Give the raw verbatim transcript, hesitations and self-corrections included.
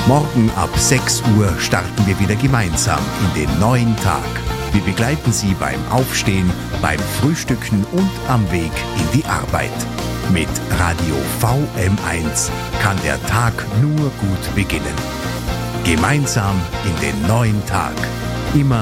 Morgen ab sechs Uhr starten wir wieder gemeinsam in den neuen Tag. Wir begleiten Sie beim Aufstehen, beim Frühstücken und am Weg in die Arbeit. Mit Radio V M eins kann der Tag nur gut beginnen. Gemeinsam in den neuen Tag. Immer